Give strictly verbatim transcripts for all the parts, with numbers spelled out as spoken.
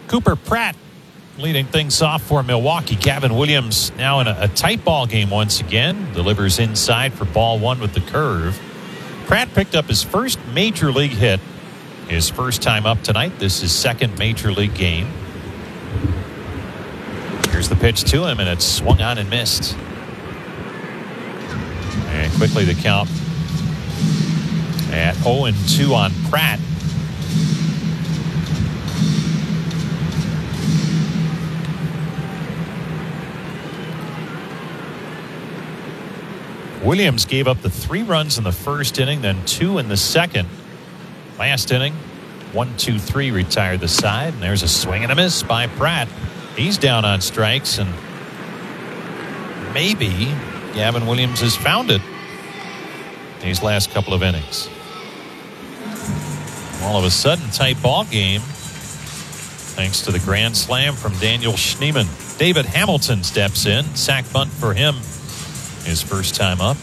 Cooper Pratt leading things off for Milwaukee. Gavin Williams now in a, a tight ball game once again. Delivers inside for ball one with the curve. Pratt picked up his first major league hit. His first time up tonight. This is second major league game. Here's the pitch to him, and it's swung on and missed. And quickly the count at oh and two on Pratt. Williams gave up the three runs in the first inning, then two in the second. Last inning, one, two, three, retired the side, and there's a swing and a miss by Pratt. He's down on strikes, and maybe Gavin Williams has found it these last couple of innings. All of a sudden, tight ball game, thanks to the grand slam from Daniel Schneemann. David Hamilton steps in, sac bunt for him, his first time up.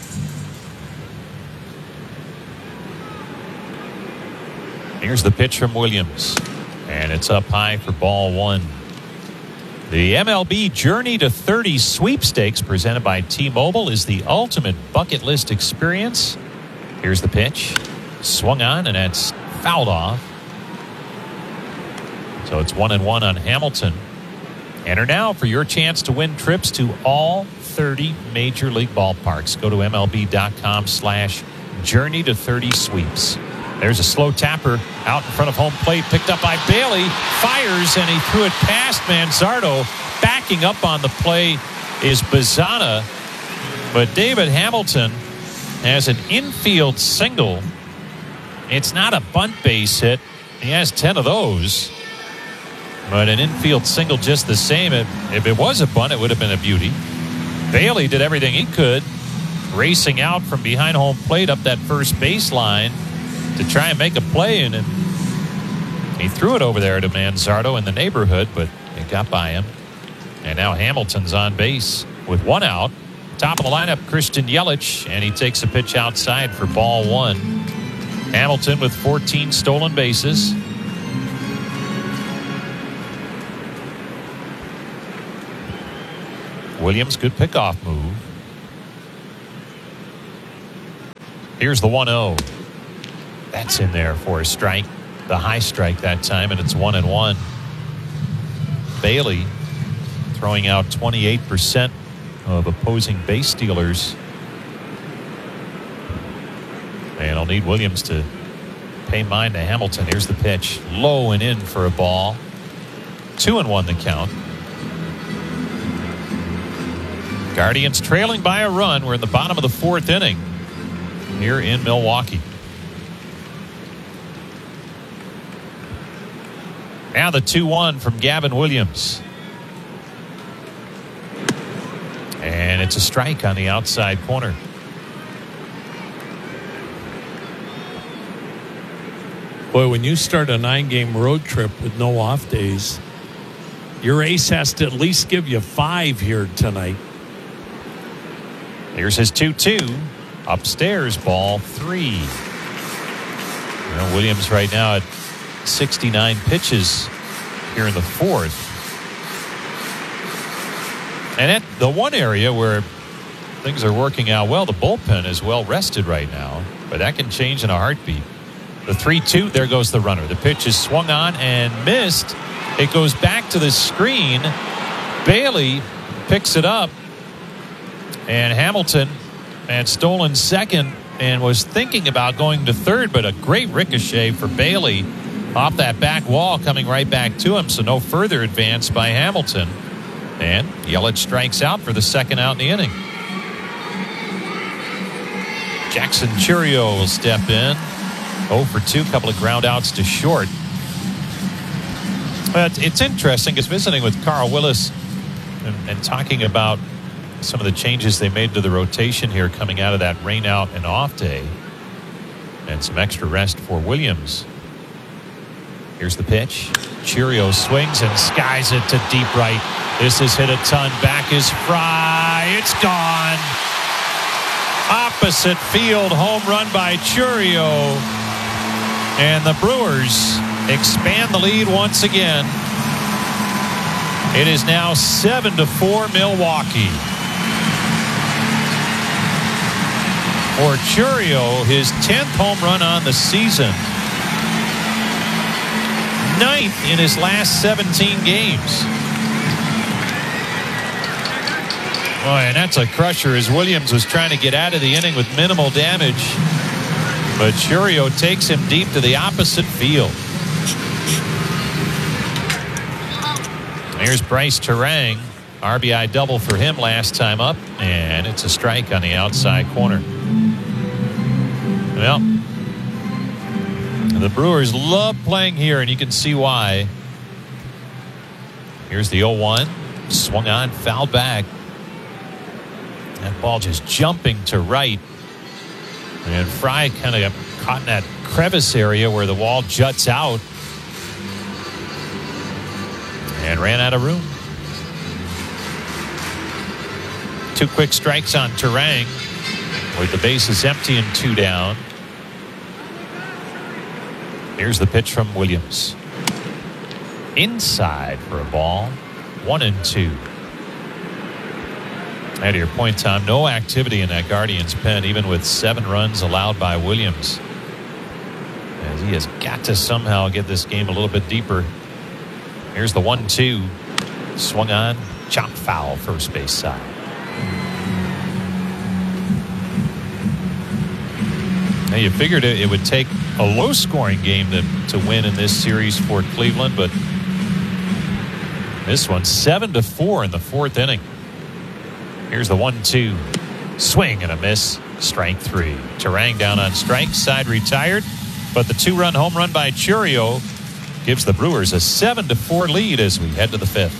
Here's the pitch from Williams, and it's up high for ball one. The M L B Journey to thirty sweepstakes presented by T-Mobile is the ultimate bucket list experience. Here's the pitch. Swung on, and that's fouled off. So it's one and one on Hamilton. Enter now for your chance to win trips to all thirty major league ballparks. Go to MLB.com slash journey to 30 sweeps. There's a slow tapper out in front of home plate, picked up by Bailey, fires, and he threw it past Manzardo. Backing up on the play is Bazana, but David Hamilton has an infield single. It's not a bunt base hit. He has ten of those, but an infield single just the same. If it was a bunt, it would have been a beauty. Bailey did everything he could, racing out from behind home plate up that first baseline to try and make a play, and it, he threw it over there to Manzardo in the neighborhood, but it got by him. And now Hamilton's on base with one out. Top of the lineup, Christian Yelich, and he takes a pitch outside for ball one. Hamilton with fourteen stolen bases. Williams, good pickoff move. Here's the one oh. That's in there for a strike. The high strike that time, and it's one and one. Bailey throwing out twenty-eight percent of opposing base stealers. And I'll need Williams to pay mind to Hamilton. Here's the pitch. Low and in for a ball. Two and one the count. Guardians trailing by a run. We're in the bottom of the fourth inning here in Milwaukee. Now the two one from Gavin Williams. And it's a strike on the outside corner. Boy, when you start a nine-game road trip with no off days, your ace has to at least give you five here tonight. Here's his two two. Upstairs, ball three. Well, Williams right now at sixty-nine pitches here in the fourth. And at the one area where things are working out well, the bullpen is well rested right now, but that can change in a heartbeat. The three two, there goes the runner. The pitch is swung on and missed. It goes back to the screen. Bailey picks it up, and Hamilton had stolen second and was thinking about going to third, but a great ricochet for Bailey off that back wall coming right back to him, so no further advance by Hamilton. And Yelich strikes out for the second out in the inning. Jackson Chourio will step in. oh for two, couple of ground outs to short. But it's interesting, because visiting with Carl Willis and, and talking about some of the changes they made to the rotation here coming out of that rain out and off day, and some extra rest for Williams. Here's the pitch. Chourio swings and skies it to deep right. This is hit a ton. Back is Fry. It's gone. Opposite field home run by Chourio. And the Brewers expand the lead once again. It is now seven to four Milwaukee. For Chourio, his tenth home run on the season. Ninth in his last seventeen games. Boy, and that's a crusher as Williams was trying to get out of the inning with minimal damage. But Chourio takes him deep to the opposite field. Here's Bryce Turang. R B I double for him last time up. And it's a strike on the outside corner. Well, the Brewers love playing here, and you can see why. Here's the oh one. Swung on, foul back. That ball just jumping to right. And Fry kind of got caught in that crevice area where the wall juts out. And ran out of room. Two quick strikes on Turang with the bases empty and two down. Here's the pitch from Williams. Inside for a ball. One and two. And to your point, Tom, no activity in that Guardians pen, even with seven runs allowed by Williams. As he has got to somehow get this game a little bit deeper. Here's the one two. Swung on. Chop foul first base side. Now you figured it, it would take a low-scoring game to, to win in this series for Cleveland, but this one seven to four in the fourth inning. Here's the one two. Swing and a miss. Strike three. Turang down on strike. Side retired, but the two-run home run by Chourio gives the Brewers a seven to four lead as we head to the fifth.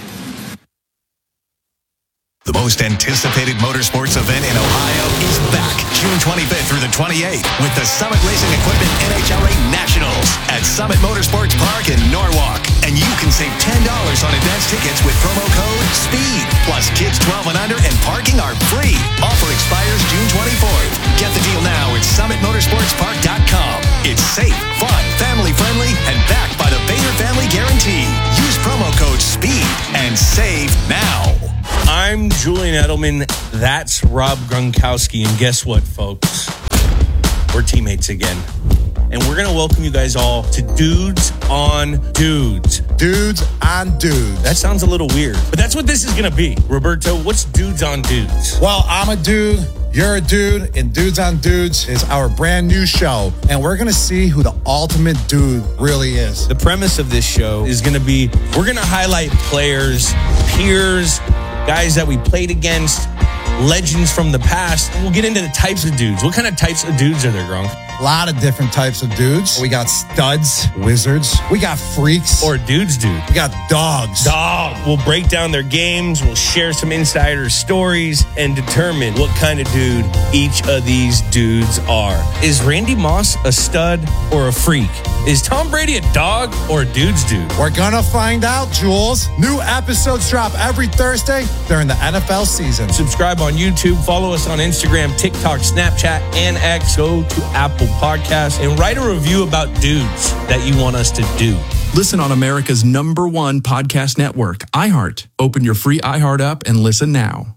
The most anticipated motorsports event in Ohio is back June twenty-fifth through the twenty-eighth with the Summit Racing Equipment N H L A Nationals at Summit Motorsports Park in Norwalk. And you can save ten dollars on advance tickets with promo code SPEED. Plus, kids twelve and under and parking are free. Offer expires June twenty-fourth. Get the deal now at summit motorsports park dot com. It's safe, fun, family-friendly, and backed by the Bader Family Guarantee. Use promo code SPEED and save now. I'm Julian Edelman. That's Rob Gronkowski. And guess what, folks? We're teammates again. And we're going to welcome you guys all to Dudes on Dudes. Dudes on Dudes. That sounds a little weird, but that's what this is going to be. Roberto, what's Dudes on Dudes? Well, I'm a dude. You're a dude. And Dudes on Dudes is our brand new show. And we're going to see who the ultimate dude really is. The premise of this show is going to be, we're going to highlight players, peers, guys that we played against, legends from the past. And we'll get into the types of dudes. What kind of types of dudes are there, Gronk? A lot of different types of dudes. We got studs, wizards. We got freaks. Or dudes, dude. We got dogs. Dog. We'll break down their games. We'll share some insider stories and determine what kind of dude each of these dudes are. Is Randy Moss a stud or a freak? Is Tom Brady a dog or a dude's dude? We're gonna find out, Jules. New episodes drop every Thursday during the N F L season. Subscribe on YouTube. Follow us on Instagram, TikTok, Snapchat, and X. Go to Apple Podcasts and write a review about dudes that you want us to do. Listen on America's number one podcast network, iHeart. Open your free iHeart app and listen now.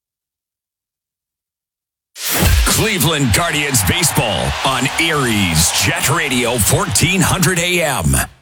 Cleveland Guardians baseball on Aries Jet Radio fourteen hundred A M.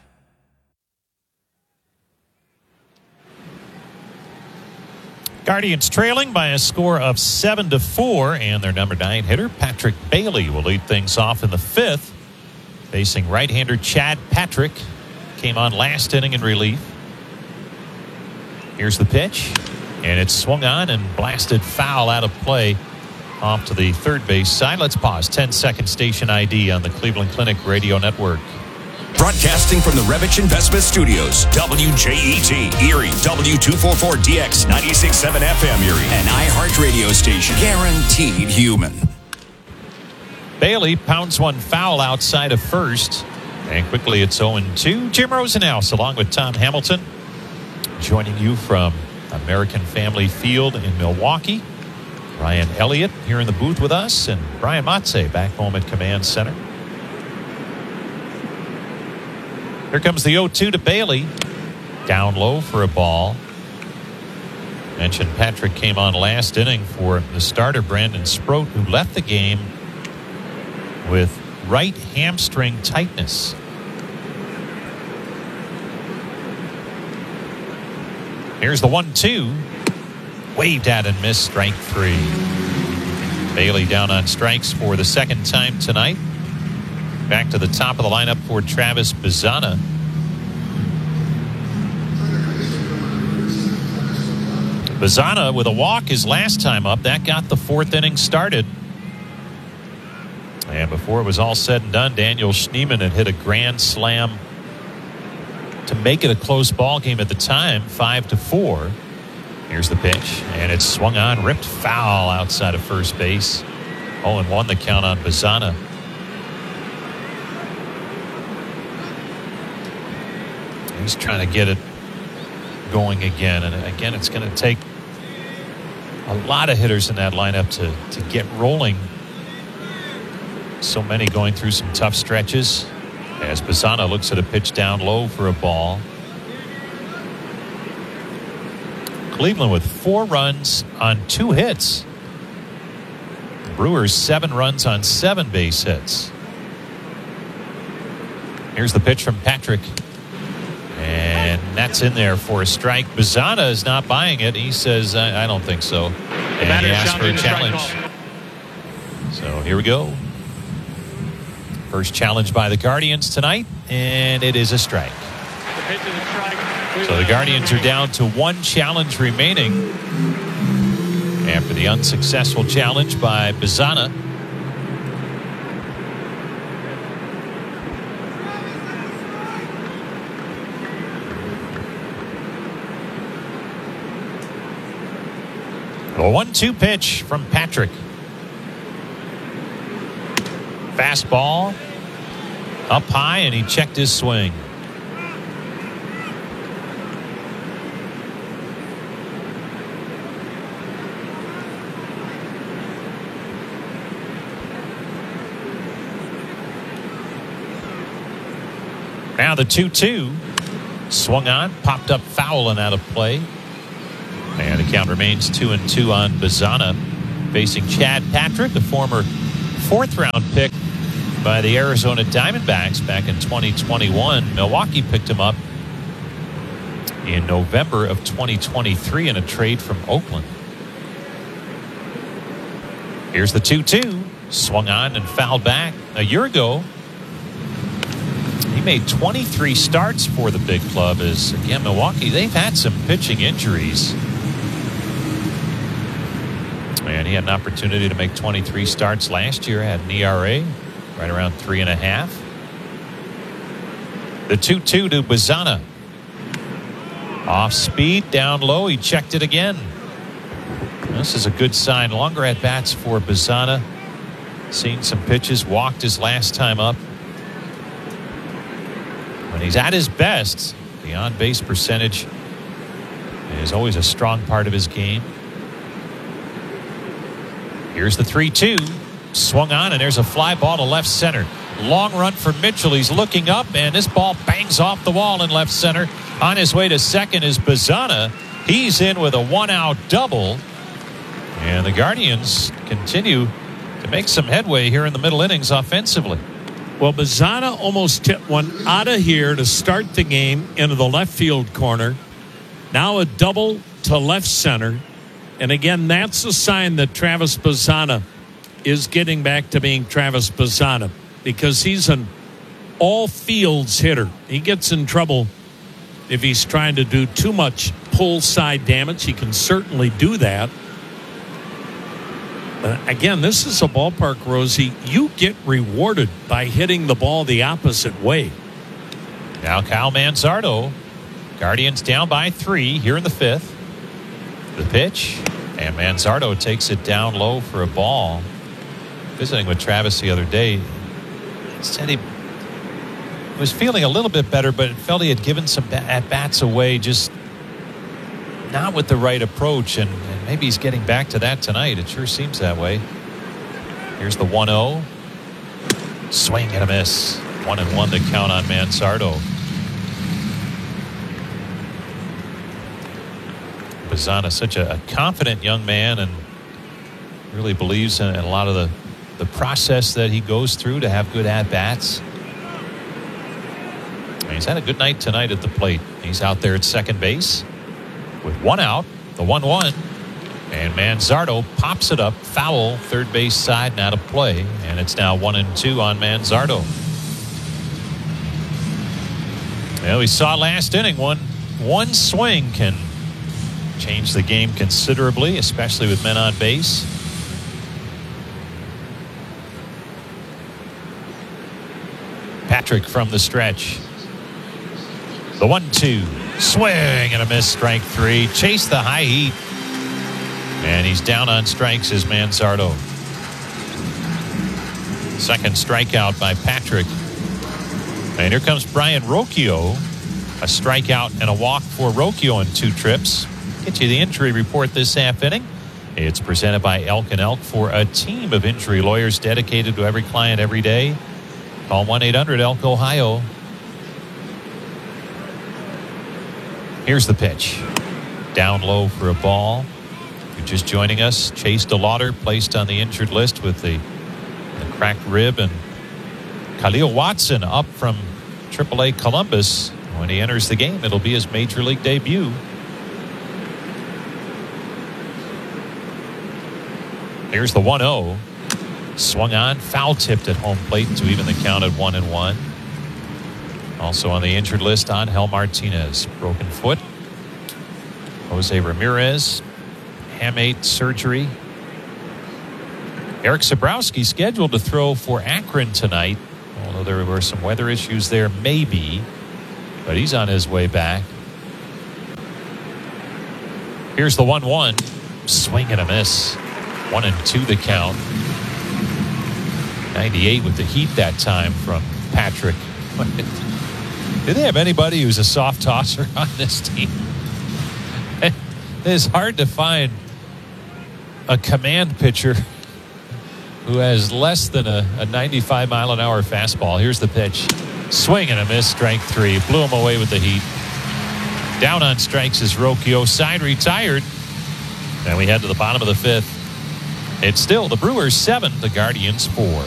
Guardians trailing by a score of seven to four, and their number nine hitter Patrick Bailey will lead things off in the fifth, facing right-hander Chad Patrick. Came on last inning in relief. Here's the pitch, and it's swung on and blasted foul out of play off to the third base side. Let's pause. ten second station I D on the Cleveland Clinic Radio Network. Broadcasting from the Revich Investment Studios, W J E T, Erie, W two forty-four D X, ninety-six point seven F M Erie, an iHeart radio station, guaranteed human. Bailey pounds one foul outside of first, and quickly it's oh and two. Jim Rosenhaus along with Tom Hamilton joining you from American Family Field in Milwaukee. Ryan Elliott here in the booth with us, and Brian Matze back home at Command Center. Here comes the oh two to Bailey. Down low for a ball. Mentioned Patrick came on last inning for the starter, Brandon Sproat, who left the game with right hamstring tightness. Here's the one two. Waved at and missed, strike three. Bailey down on strikes for the second time tonight. Back to the top of the lineup for Travis Bazzana. Bazzana with a walk his last time up. That got the fourth inning started. And before it was all said and done, Daniel Schneemann had hit a grand slam to make it a close ball game at the time, five to four. Here's the pitch, and it's swung on, ripped foul outside of first base. oh and one the count on Bazzana. He's trying to get it going again, and again, it's going to take a lot of hitters in that lineup to to get rolling. So many going through some tough stretches. As Bazzana looks at a pitch down low for a ball. Cleveland with four runs on two hits. The Brewers seven runs on seven base hits. Here's the pitch from Patrick. And that's in there for a strike. Bazzana is not buying it. He says, I, I don't think so. And he asked for a challenge. So here we go. First challenge by the Guardians tonight, and it is a strike. So the Guardians are down to one challenge remaining after the unsuccessful challenge by Bazzana. A one two pitch from Patrick. Fastball up high, and he checked his swing. Now the two two. Swung on, popped up foul and out of play. And the count remains two and two on Bazzana, facing Chad Patrick, the former fourth round pick by the Arizona Diamondbacks back in twenty twenty-one. Milwaukee picked him up in November of twenty twenty-three in a trade from Oakland. Here's the two two. Swung on and fouled back. A year ago, he made twenty-three starts for the big club. As again, Milwaukee, they've had some pitching injuries. And he had an opportunity to make twenty-three starts last year. Had an E R A right around three and a half. The two two to Bazzana. Off speed, down low. He checked it again. This is a good sign. Longer at bats for Bazzana. Seen some pitches. Walked his last time up. When he's at his best, the on-base percentage is always a strong part of his game. Here's the three two. Swung on, and there's a fly ball to left center. Long run for Mitchell. He's looking up, and this ball bangs off the wall in left center. On his way to second is Bazzana. He's in with a one-out double. And the Guardians continue to make some headway here in the middle innings offensively. Well, Bazzana almost hit one out of here to start the game into the left field corner. Now a double to left center. And again, that's a sign that Travis Bazzana is getting back to being Travis Bazzana, because he's an all fields hitter. He gets in trouble if he's trying to do too much pull side damage. He can certainly do that. Uh, again, this is a ballpark, Rosie, you get rewarded by hitting the ball the opposite way. Now Kyle Manzardo. Guardians down by three here in the fifth. The pitch, and Manzardo takes it down low for a ball. Visiting with Travis the other day, said he was feeling a little bit better, but felt he had given some at-bats away, just not with the right approach, and, and maybe he's getting back to that tonight. It sure seems that way. Here's the one oh. Swing and a miss. One and one to count on Manzardo. Pizzana, such a, a confident young man, and really believes in, in a lot of the, the process that he goes through to have good at-bats. He's had a good night tonight at the plate. He's out there at second base with one out, the one one. And Manzardo pops it up, foul, third base side, and out of play. And it's now one and two on Manzardo. Well, we saw last inning, one, one swing can change the game considerably, especially with men on base. Patrick from the stretch. The one two. Swing and a miss, strike three. Chase the high heat. And he's down on strikes as Manzardo. Second strikeout by Patrick. And here comes Brian Rocchio. A strikeout and a walk for Rocchio in two trips. Get you the injury report this half inning. It's presented by Elk and Elk, for a team of injury lawyers dedicated to every client every day. Call one eight hundred elk ohio. Here's the pitch. Down low for a ball. You're just joining us. Chase DeLauder placed on the injured list with the, the cracked rib, and Khalil Watson up from triple A Columbus. When he enters the game, it'll be his major league debut. Here's the one oh. Swung on, foul tipped at home plate to even the count at one and one. Also on the injured list, Angel Martinez, broken foot. Jose Ramirez, hamate surgery. Eric Sabrowski scheduled to throw for Akron tonight, although there were some weather issues there, maybe. But he's on his way back. Here's the one one. Swing and a miss. One and two the count. ninety-eight with the heat that time from Patrick. Do they have anybody who's a soft tosser on this team? It's hard to find a command pitcher who has less than a, a ninety-five mile an hour fastball. Here's the pitch. Swing and a miss, strike three. Blew him away with the heat. Down on strikes is Rocchio. Side retired. And we head to the bottom of the fifth. It's still the Brewers seven, the Guardians four.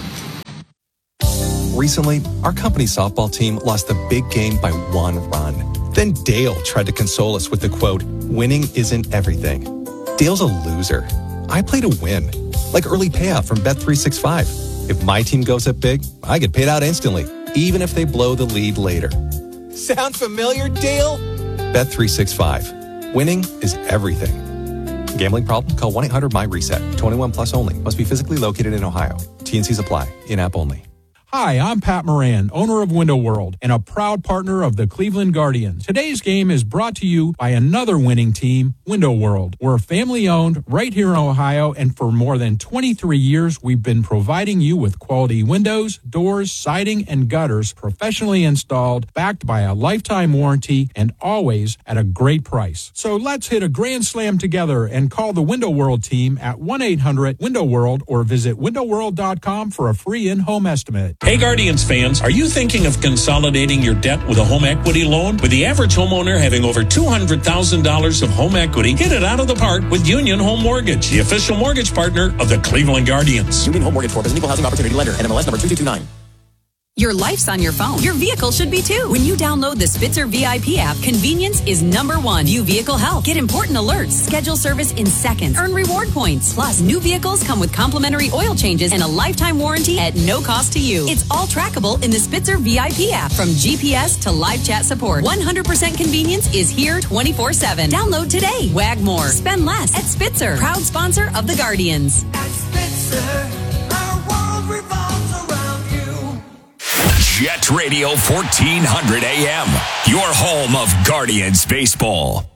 Recently, our company softball team lost a big game by one run. Then Dale tried to console us with the quote, "Winning isn't everything." Dale's a loser. I play to win, like early payout from Bet three sixty-five. If my team goes up big, I get paid out instantly, even if they blow the lead later. Sound familiar, Dale? Bet three sixty-five. Winning is everything. Gambling problem? Call one eight hundred M Y reset. twenty-one plus only. Must be physically located in Ohio. T and Cs apply. In-app only. Hi, I'm Pat Moran, owner of Window World and a proud partner of the Cleveland Guardians. Today's game is brought to you by another winning team, Window World. We're family-owned right here in Ohio, and for more than twenty-three years, we've been providing you with quality windows, doors, siding, and gutters professionally installed, backed by a lifetime warranty, and always at a great price. So let's hit a grand slam together and call the Window World team at one eight hundred window world or visit window world dot com for a free in-home estimate. Hey Guardians fans, are you thinking of consolidating your debt with a home equity loan? With the average homeowner having over two hundred thousand dollars of home equity, get it out of the park with Union Home Mortgage, the official mortgage partner of the Cleveland Guardians. Union Home Mortgage Corp is an equal housing opportunity lender. N M L S number two two two nine. Your life's on your phone. Your vehicle should be too. When you download the Spitzer V I P app, convenience is number one. View vehicle health. Get important alerts. Schedule service in seconds. Earn reward points. Plus, new vehicles come with complimentary oil changes and a lifetime warranty at no cost to you. It's all trackable in the Spitzer V I P app. From G P S to live chat support, one hundred percent convenience is here twenty-four seven. Download today. Wag more. Spend less at Spitzer. Proud sponsor of the Guardians. At Spitzer, our world revolves around you. Jet Radio fourteen hundred A M, your home of Guardians baseball.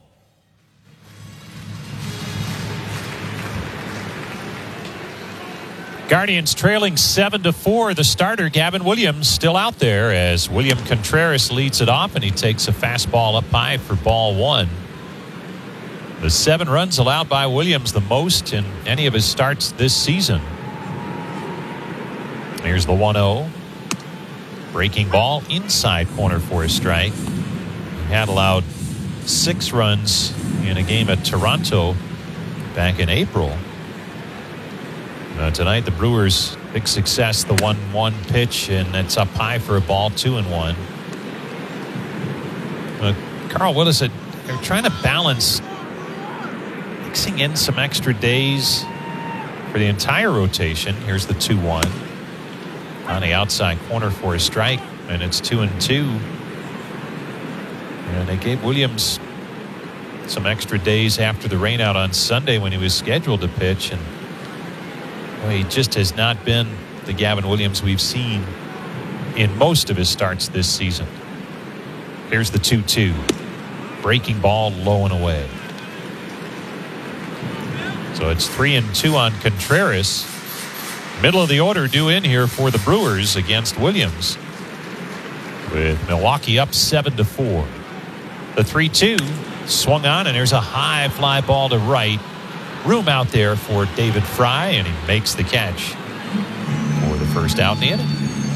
Guardians trailing seven to four. The starter, Gavin Williams, still out there as William Contreras leads it off, and he takes a fastball up high for ball one. The seven runs allowed by Williams, the most in any of his starts this season. Here's the one oh. Breaking ball inside corner for a strike. He had allowed six runs in a game at Toronto back in April. Uh, tonight, the Brewers' big success, the one one pitch, and it's up high for a ball, two and one. Uh, Carl, what is it? They're trying to balance mixing in some extra days for the entire rotation. Here's the two one on the outside corner for a strike, and it's two and two. And they gave Williams some extra days after the rainout on Sunday when he was scheduled to pitch, and well, he just has not been the Gavin Williams we've seen in most of his starts this season. Here's the two two. Breaking ball low and away. So it's three and two on Contreras. Middle of the order due in here for the Brewers against Williams, with Milwaukee up seven to four. The three two swung on, and there's a high fly ball to right. Room out there for David Fry, and he makes the catch for the first out in the inning.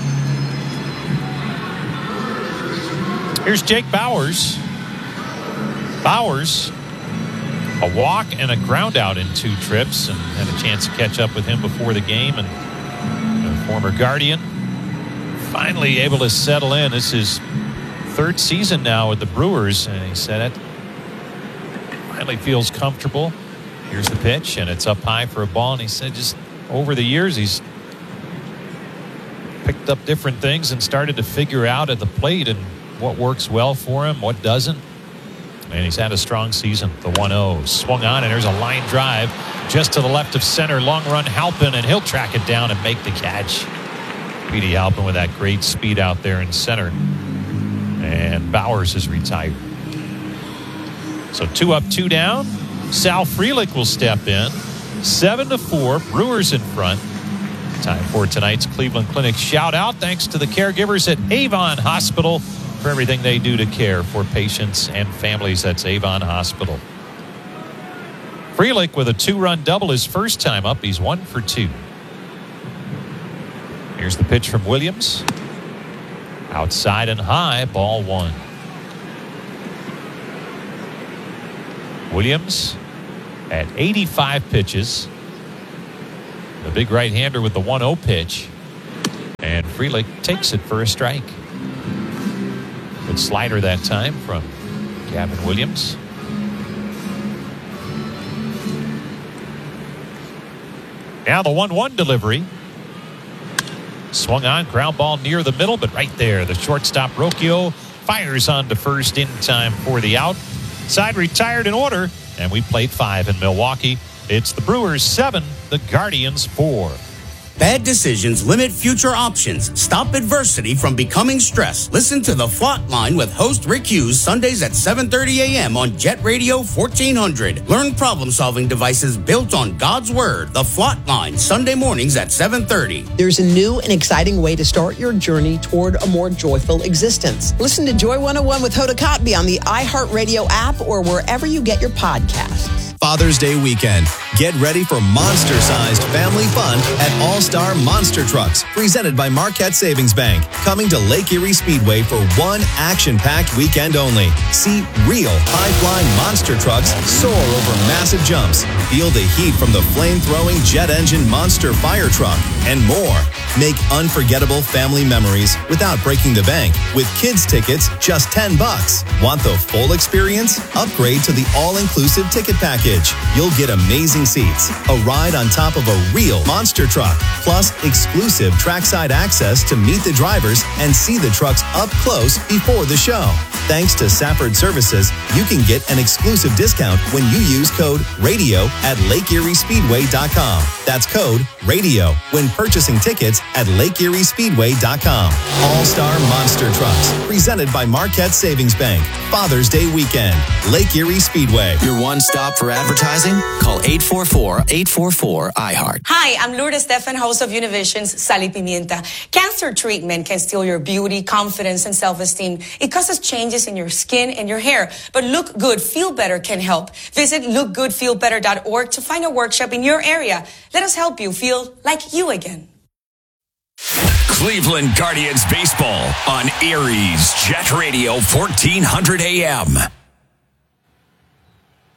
Here's Jake Bauers. Bauers, a walk and a ground out in two trips, and had a chance to catch up with him before the game. And the former Guardian finally able to settle in. This is third season now with the Brewers, and he said it finally feels comfortable. Here's the pitch, and it's up high for a ball. And he said just over the years he's picked up different things and started to figure out at the plate and what works well for him, what doesn't. And he's had a strong season. The one oh swung on, and there's a line drive just to the left of center. Long run Halpin, and he'll track it down and make the catch. Petey Halpin with that great speed out there in center. And Bauers is retired. So two up, two down. Sal Frelick will step in. Seven to four. Brewers in front. Time for tonight's Cleveland Clinic shout out. Thanks to the caregivers at Avon Hospital for everything they do to care for patients and families. That's Avon Hospital. Frelick with a two-run double his first time up. He's one for two. Here's the pitch from Williams. Outside and high, ball one. Williams at eighty-five pitches. The big right-hander with the one oh pitch. And Frelick takes it for a strike. Good slider that time from Gavin Williams. Now the one one delivery. Swung on, ground ball near the middle, but right there, the shortstop Rocchio fires on to first in time for the out. Side retired in order, and we played five in Milwaukee. It's the Brewers seven, the Guardians four. Bad decisions limit future options. Stop adversity from becoming stress. Listen to The Flot Line with host Rick Hughes Sundays at seven thirty a.m. on Jet Radio fourteen hundred. Learn problem-solving devices built on God's Word. The Flot Line, Sunday mornings at seven thirty. There's a new and exciting way to start your journey toward a more joyful existence. Listen to Joy one oh one with Hoda Kotb on the iHeartRadio app or wherever you get your podcasts. Father's Day weekend. Get ready for monster-sized family fun at All-Star Monster Trucks, presented by Marquette Savings Bank. Coming to Lake Erie Speedway for one action-packed weekend only. See real high-flying monster trucks soar over massive jumps. Feel the heat from the flame-throwing jet engine monster fire truck, and more. Make unforgettable family memories without breaking the bank with kids tickets just ten bucks. Want the full experience? Upgrade to the all-inclusive ticket package. You'll get amazing seats, a ride on top of a real monster truck, plus exclusive trackside access to meet the drivers and see the trucks up close before the show. Thanks to Safford Services, you can get an exclusive discount when you use code RADIO at Lake Erie Speedway dot com. That's code RADIO when purchasing tickets at Lake Erie Speedway dot com. All-Star Monster Trucks, presented by Marquette Savings Bank. Father's Day weekend, Lake Erie Speedway. Your one stop for advertising? Call eight four four, eight four four, I heart. Hi, I'm Lourdes Stefan, host of Univision's Sal y Pimienta. Cancer treatment can steal your beauty, confidence, and self-esteem. It causes changes in your skin and your hair. But Look Good, Feel Better can help. Visit look good feel better dot org to find a workshop in your area. Let us help you feel like you again. Cleveland Guardians baseball on Erie's Jet Radio fourteen hundred A M.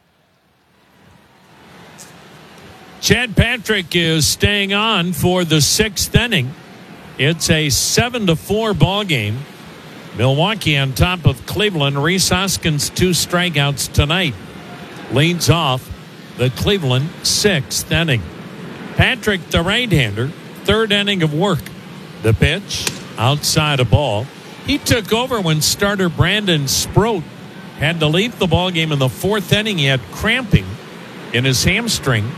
Chad Patrick is staying on for the sixth inning. It's a seven to four ball game. Milwaukee on top of Cleveland. Rhys Hoskins, two strikeouts tonight, leads off the Cleveland sixth inning. Patrick, the right-hander, third inning of work. The pitch, outside a ball. He took over when starter Brandon Sproat had to leave the ball game in the fourth inning. He had cramping in his hamstring.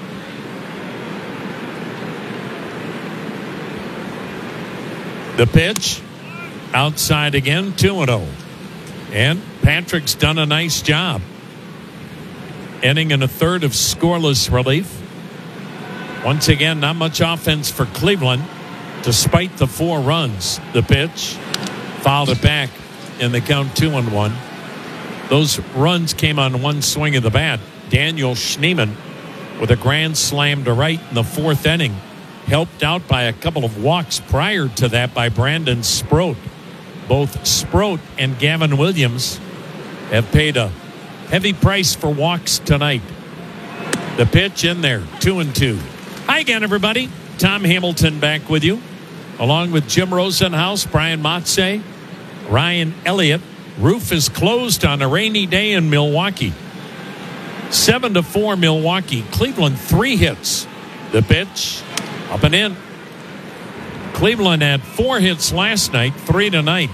The pitch, outside again, two and oh. And Patrick's done a nice job. Inning and a third of scoreless relief. Once again, not much offense for Cleveland, despite the four runs. The pitch, fouled it back, and they count two and one. Those runs came on one swing of the bat. Daniel Schneemann with a grand slam to right in the fourth inning, helped out by a couple of walks prior to that by Brandon Sproat. Both Sproat and Gavin Williams have paid a heavy price for walks tonight. The pitch in there, two and two. Hi again, everybody. Tom Hamilton back with you, along with Jim Rosenhaus, Brian Motze, Ryan Elliott. Roof is closed on a rainy day in Milwaukee. Seven to four Milwaukee. Cleveland three hits. The pitch, up and in. Cleveland had four hits last night, three tonight.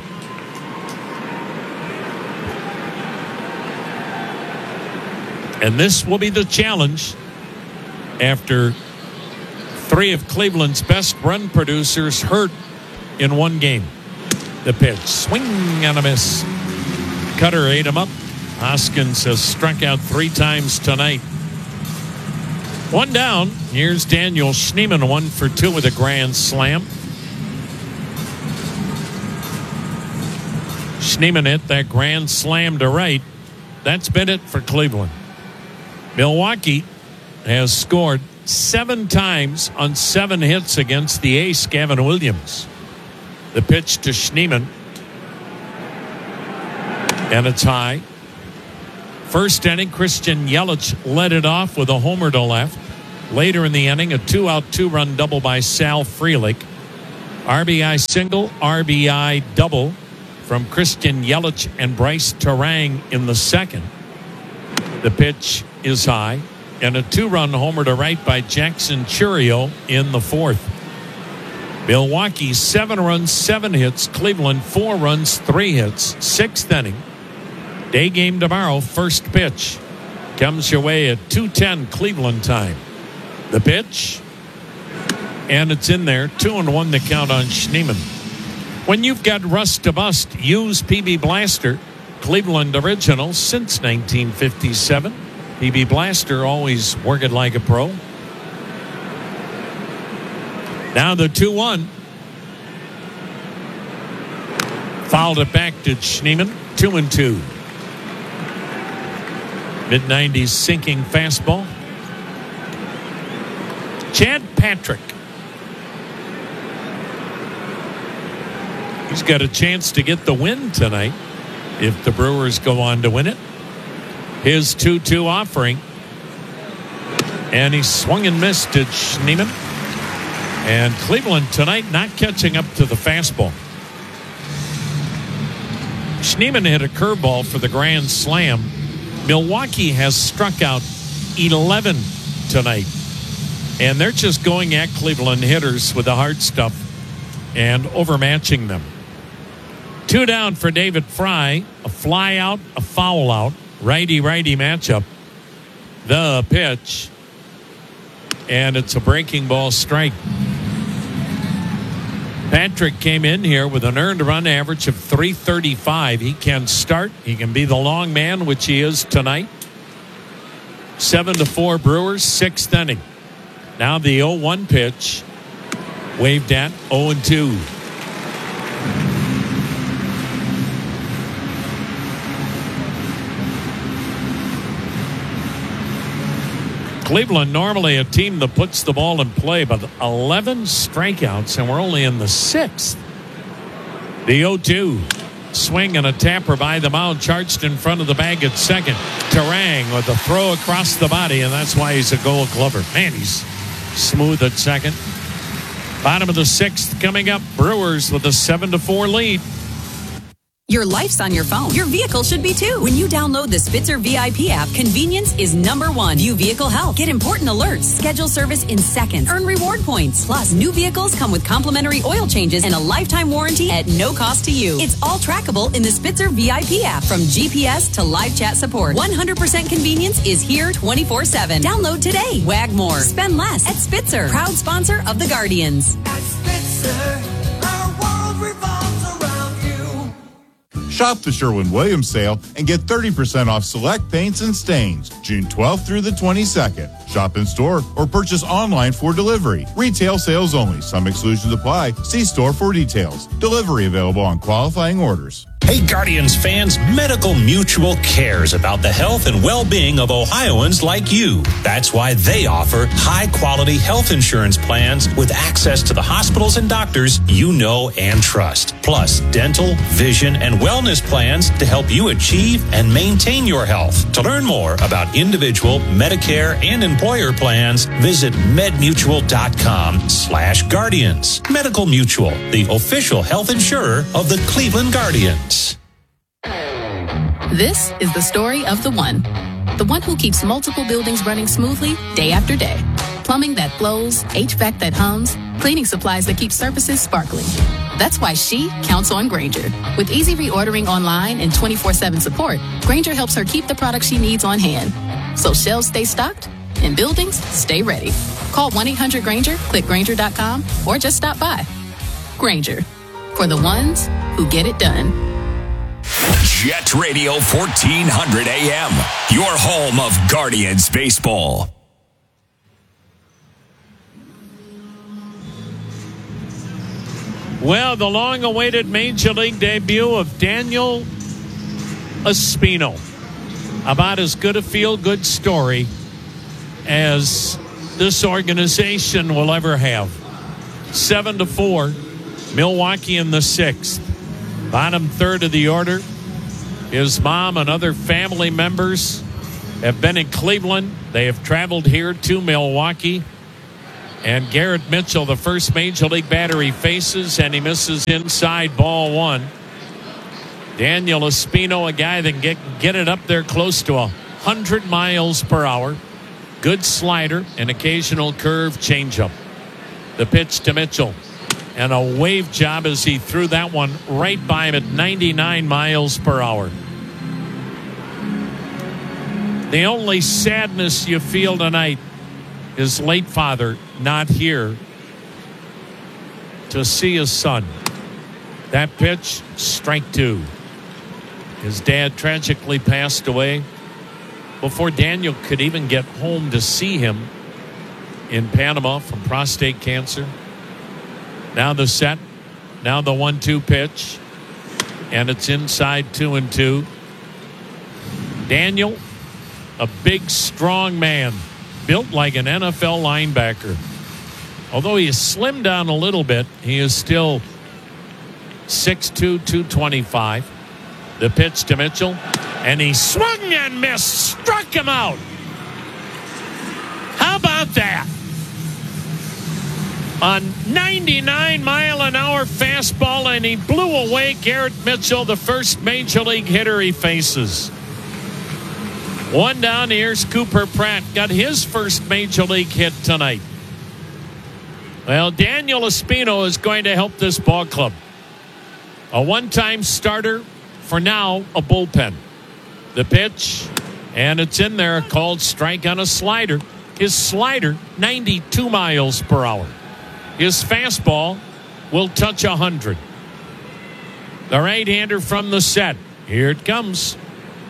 And this will be the challenge after three of Cleveland's best run producers hurt in one game. The pitch, swing and a miss. Cutter ate him up. Hoskins has struck out three times tonight. One down. Here's Daniel Schneemann, one for two with a grand slam. Schneemann hit that grand slam to right. That's been it for Cleveland. Milwaukee has scored seven times on seven hits against the ace, Gavin Williams. The pitch to Schneemann. And it's high. First inning, Christian Yelich led it off with a homer to left. Later in the inning, a two-out, two-run double by Sal Frelick. R B I single, R B I double from Christian Yelich and Bryce Terang in the second. The pitch is high. And a two-run homer to right by Jackson Chourio in the fourth. Milwaukee, seven runs, seven hits. Cleveland, four runs, three hits. Sixth inning. Day game tomorrow. First pitch comes your way at two ten Cleveland time. The pitch, and it's in there. Two and one to count on Schneemann. When you've got rust to bust, use P B Blaster, Cleveland original since nineteen fifty-seven. P B Blaster, always working like a pro. Now the two one. Fouled it back to Schneemann. Two and two. mid nineties sinking fastball. Chad Patrick. He's got a chance to get the win tonight if the Brewers go on to win it. His two two offering. And he swung and missed at Schneemann. And Cleveland tonight not catching up to the fastball. Schneemann hit a curveball for the grand slam. Milwaukee has struck out eleven tonight. And they're just going at Cleveland hitters with the hard stuff and overmatching them. Two down for David Fry. A fly out, a foul out. Righty-righty matchup. The pitch. And it's a breaking ball strike. Patrick came in here with an earned run average of three thirty-five. He can start. He can be the long man, which he is tonight. Seven to four Brewers, sixth inning. Now the oh one pitch. Waved at oh and two. Cleveland normally a team that puts the ball in play, but eleven strikeouts, and we're only in the sixth. The oh two. Swing and a tapper by the mound, charged in front of the bag at second. Terang with a throw across the body, and that's why he's a Gold Glover. Man, he's Smooth at second. Bottom of the sixth coming up. Brewers with a seven to four lead. Your life's on your phone. Your vehicle should be too. When you download the Spitzer V I P app, convenience is number one. View vehicle health. Get important alerts. Schedule service in seconds. Earn reward points. Plus, new vehicles come with complimentary oil changes and a lifetime warranty at no cost to you. It's all trackable in the Spitzer V I P app. From G P S to live chat support, one hundred percent convenience is here twenty-four seven. Download today. Wag more. Spend less at Spitzer. Proud sponsor of the Guardians. At Spitzer, our world revolves around you. Shop the Sherwin-Williams sale and get thirty percent off select paints and stains June twelfth through the twenty-second. Shop in store or purchase online for delivery. Retail sales only. Some exclusions apply. See store for details. Delivery available on qualifying orders. Hey, Guardians fans, Medical Mutual cares about the health and well-being of Ohioans like you. That's why they offer high-quality health insurance plans with access to the hospitals and doctors you know and trust. Plus, dental, vision, and wellness plans to help you achieve and maintain your health. To learn more about individual, Medicare, and employer plans, visit medmutual.com slash guardians. Medical Mutual, the official health insurer of the Cleveland Guardians. This is the story of the one. The one who keeps multiple buildings running smoothly day after day. Plumbing that flows, H V A C that hums, cleaning supplies that keep surfaces sparkling. That's why she counts on Grainger. With easy reordering online and twenty-four seven support, Grainger helps her keep the products she needs on hand. So shelves stay stocked and buildings stay ready. Call one eight hundred Grainger, click Grainger dot com, or just stop by. Grainger, for the ones who get it done. Jet Radio fourteen hundred A M, your home of Guardians baseball. Well, the long-awaited Major League debut of Daniel Espino. About as good a feel-good story as this organization will ever have. Seven to four, Milwaukee in the sixth. Bottom third of the order. His mom and other family members have been in Cleveland. They have traveled here to Milwaukee. And Garrett Mitchell, the first Major League batter he faces, and he misses inside ball one. Daniel Espino, a guy that can get, get it up there close to one hundred miles per hour. Good slider, an occasional curve changeup. The pitch to Mitchell. And a wave job as he threw that one right by him at ninety-nine miles per hour. The only sadness you feel tonight is late father not here to see his son. That pitch, strike two. His dad tragically passed away before Daniel could even get home to see him in Panama from prostate cancer. Now the set, now the one two pitch, and it's inside two and two. Daniel, a big, strong man, built like an N F L linebacker. Although he has slimmed down a little bit, he is still six two, two twenty-five. The pitch to Mitchell, and he swung and missed, struck him out. How about that? A ninety-nine mile an hour fastball, and he blew away Garrett Mitchell, the first Major League hitter he faces. One down, here's Cooper Pratt. Got his first Major League hit tonight. Well, Daniel Espino is going to help this ball club. A one-time starter, for now, a bullpen. The pitch, and it's in there, called strike on a slider. His slider, ninety-two miles per hour. His fastball will touch one hundred. The right-hander from the set. Here it comes.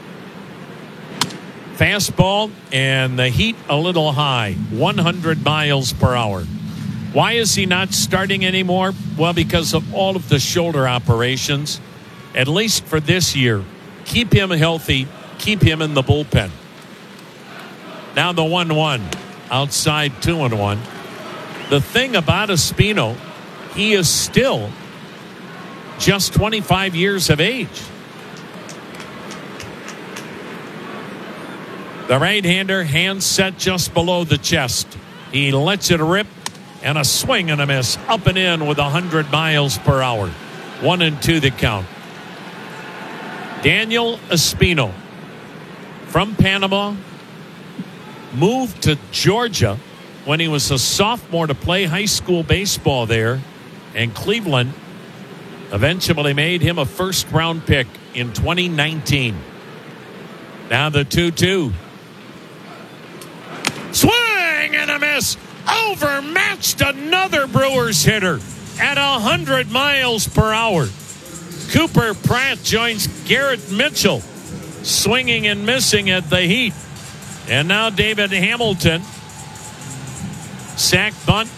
Fastball, and the heat a little high, one hundred miles per hour. Why is he not starting anymore? Well, because of all of the shoulder operations, at least for this year. Keep him healthy, keep him in the bullpen. Now the one one, outside two and one. The thing about Espino, he is still just twenty-five years of age. The right-hander, hand set just below the chest. He lets it rip, and a swing and a miss. Up and in with one hundred miles per hour. One and two the count. Daniel Espino from Panama moved to Georgia when he was a sophomore to play high school baseball there. And Cleveland eventually made him a first-round pick in twenty nineteen. Now the two two. Swing and a miss. Overmatched another Brewers hitter at one hundred miles per hour. Cooper Pratt joins Garrett Mitchell swinging and missing at the Heat. And now David Hamilton. Sack bunt.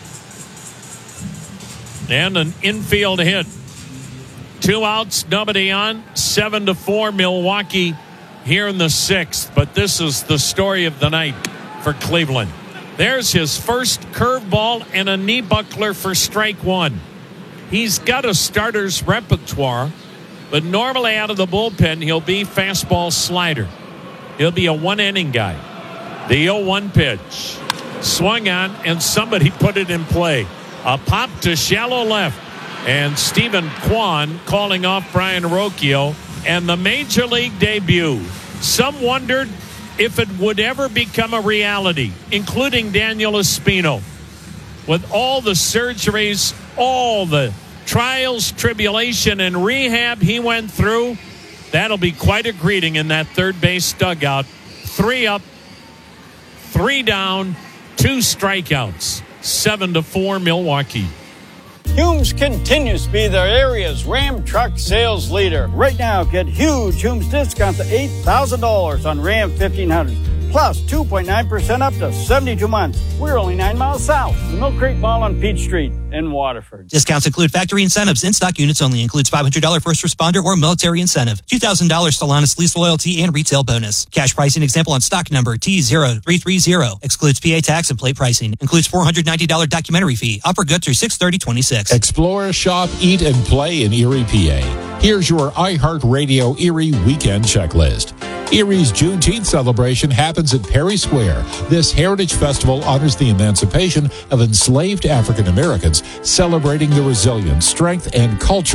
And an infield hit. Two outs, nobody on. Seven to four, Milwaukee here in the sixth. But this is the story of the night for Cleveland. There's his first curveball and a knee buckler for strike one. He's got a starter's repertoire, but normally out of the bullpen, he'll be fastball slider. He'll be a one-inning guy. The oh one pitch. Swung on, and somebody put it in play. A pop to shallow left. And Stephen Kwan calling off Brian Rocchio. And the Major League debut. Some wondered if it would ever become a reality, including Daniel Espino. With all the surgeries, all the trials, tribulation, and rehab he went through, that'll be quite a greeting in that third base dugout. Three up, three down, two strikeouts. Seven to four, Milwaukee. Humes continues to be their area's Ram truck sales leader. Right now, get huge Humes discounts of eight thousand dollars on Ram fifteen hundred. Plus two point nine percent up to seventy-two months. We're only nine miles south of the Mill Creek Mall on Peach Street in Waterford. Discounts include factory incentives. In-stock units only. Includes five hundred dollars first responder or military incentive. two thousand dollars Stellantis lease loyalty and retail bonus. Cash pricing example on stock number T zero three three zero. Excludes P A tax and plate pricing. Includes four hundred ninety dollars documentary fee. Offer good through six thirty twenty-six. Explore, shop, eat, and play in Erie, P A. Here's your iHeartRadio Erie weekend checklist. Erie's Juneteenth celebration happens at Perry Square. This heritage festival honors the emancipation of enslaved African Americans, celebrating the resilience, strength, and culture